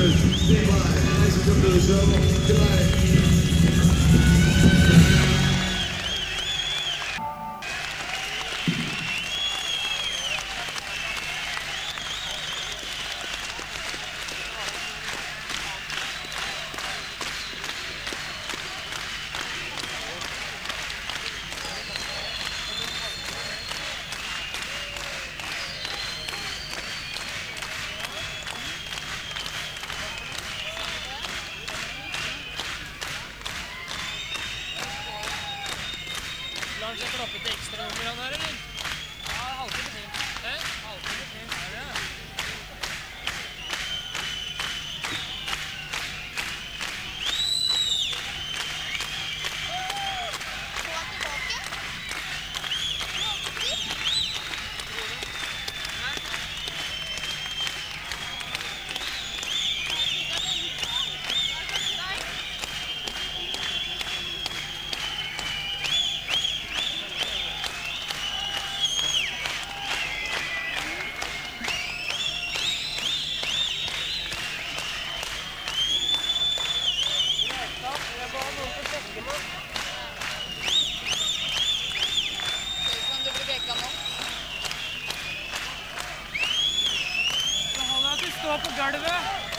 Stand by. Thanks for coming to the show. Good night. Lars, jeg klappet til ekstra nummer han her, eller? Ja, halvtime til. Halvtime til. Er det? Stå på gulvet.